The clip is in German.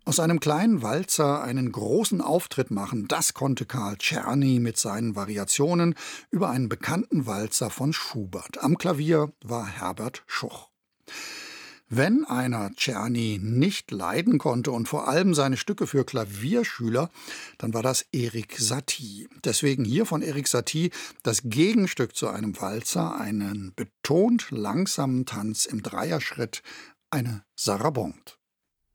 Aus einem kleinen Walzer einen großen Auftritt machen, das konnte Karl Czerny mit seinen Variationen über einen bekannten Walzer von Schubert. Am Klavier war Herbert Schuch. Wenn einer Czerny nicht leiden konnte und vor allem seine Stücke für Klavierschüler, dann war das Erik Satie. Deswegen hier von Erik Satie das Gegenstück zu einem Walzer, einen betont langsamen Tanz im Dreierschritt, eine Sarabande.